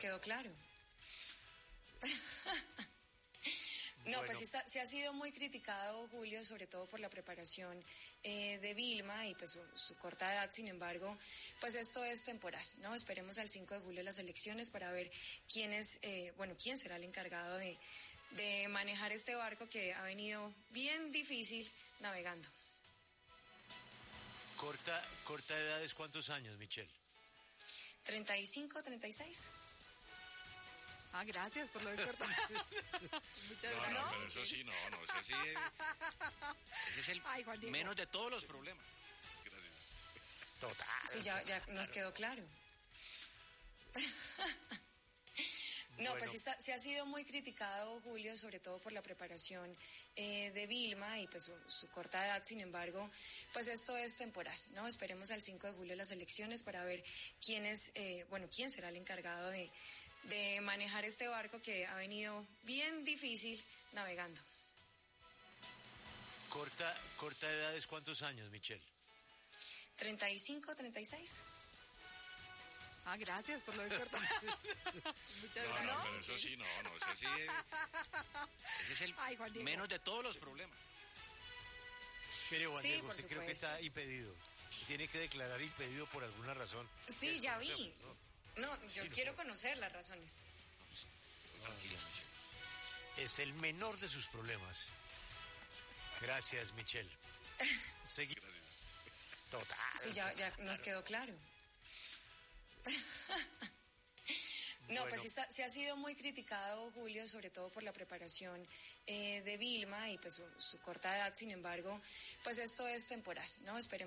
quedó claro. No, Bueno. pues sí ha sido muy criticado, Julio, sobre todo por la preparación de Vilma y pues su corta edad. Sin embargo, pues esto es temporal, ¿no? Esperemos al 5 de julio las elecciones para ver quién será el encargado de manejar este barco que ha venido bien difícil navegando. Corta edad es ¿cuántos años, Michelle? 35, 36. Ah, gracias por lo de corta. Muchas gracias. No, pero eso sí, eso sí es... Ese es el menos de todos los problemas. Gracias. Total. Sí, ya nos quedó claro. No, Bueno. pues sí ha sido muy criticado, Julio, sobre todo por la preparación de Vilma y pues su corta edad. Sin embargo, pues esto es temporal, ¿no? Esperemos al 5 de julio las elecciones para ver quién será el encargado de manejar este barco que ha venido bien difícil navegando. Corta edad es ¿cuántos años, Michelle? 35, 36. Ah, gracias por lo de corta. Muchas gracias. No, pero eso sí, eso sí es... Ese es el menos de todos los problemas. Mire, Juan Sí, Diego, por usted creo que supuesto. está impedido. Tiene que declarar impedido por alguna razón. Sí, ya vi. ¿No? No, yo Sí, quiero conocer las razones. Tranquila, Michelle. Es el menor de sus problemas. Gracias, Michelle. Gracias. Total. Sí, ya nos quedó claro. No, Bueno. pues sí ha sido muy criticado, Julio, sobre todo por la preparación de Vilma y pues su corta edad. Sin embargo, pues esto es temporal, ¿no? Esperemos